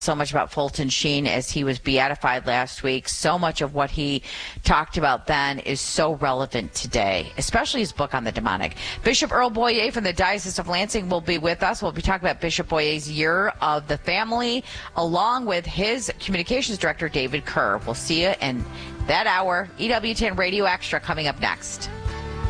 so much about Fulton Sheen as he was beatified last week. So much of what he talked about then is so relevant today, especially his book on the demonic. Bishop Earl Boyer from the Diocese of Lansing will be with us. We'll be talking about Bishop Boyer's Year of the Family, along with his communications director, David Kerr. We'll see you in that hour. EWTN Radio Extra coming up next.